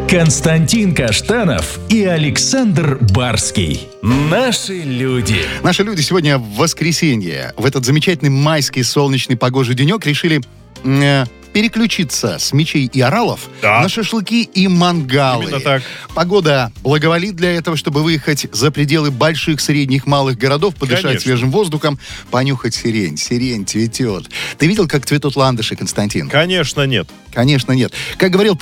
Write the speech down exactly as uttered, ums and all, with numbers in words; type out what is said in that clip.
Константин Каштанов и Александр Барский. Наши люди. Наши люди сегодня в воскресенье, в этот замечательный майский солнечный погожий денек решили э, переключиться с мечей и оралов Да. на шашлыки и мангалы. Именно так. Погода благоволит для этого, чтобы выехать за пределы больших, средних, малых городов, подышать Конечно. свежим воздухом, понюхать сирень. Сирень цветет. Ты видел, как цветут ландыши, Константин? Конечно, нет. Конечно, нет. Как говорил